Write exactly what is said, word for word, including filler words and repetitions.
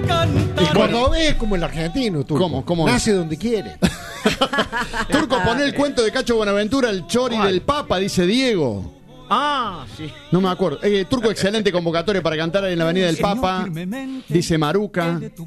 El cordobés es como el argentino, Turco. ¿Cómo? ¿Cómo Nace donde quiere. Turco, poné el cuento de Cacho Buenaventura, el chori ¿Cuál? del Papa, dice Diego. Ah, sí. No me acuerdo. Eh, Turco, excelente convocatoria para cantar en la Avenida del Papa, dice Maruca.